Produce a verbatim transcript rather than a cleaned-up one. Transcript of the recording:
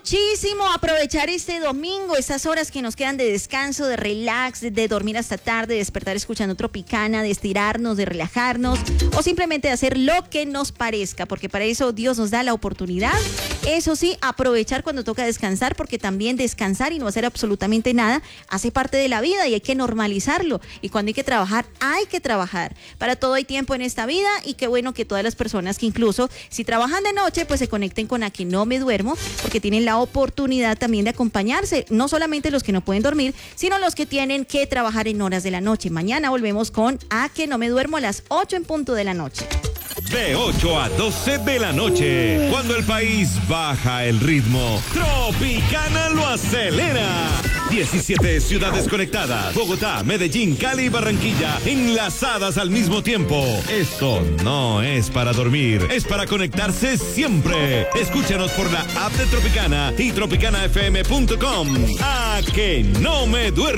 muchísimo aprovechar este domingo, estas horas que nos quedan de descanso, de relax, de, de dormir hasta tarde, de despertar escuchando Tropicana, de estirarnos, de relajarnos o simplemente de hacer lo que nos parezca, porque para eso Dios nos da la oportunidad. Eso sí, aprovechar cuando toca descansar, porque también descansar y no hacer absolutamente nada hace parte de la vida y hay que normalizarlo. Y cuando hay que trabajar, hay que trabajar. Para todo hay tiempo en esta vida y qué bueno que todas las personas que incluso si trabajan de noche, pues se conecten con A Que No Me Duermo, porque tienen la oportunidad también de acompañarse, no solamente los que no pueden dormir, sino los que tienen que trabajar en horas de la noche. Mañana volvemos con A Que No Me Duermo a las ocho en punto de la noche. De ocho a doce de la noche, cuando el país baja el ritmo, Tropicana lo acelera. diecisiete ciudades conectadas, Bogotá, Medellín, Cali y Barranquilla, enlazadas al mismo tiempo. Esto no es para dormir, es para conectarse siempre. Escúchanos por la app de Tropicana y tropicana f m punto com. A Que No Me Duermo.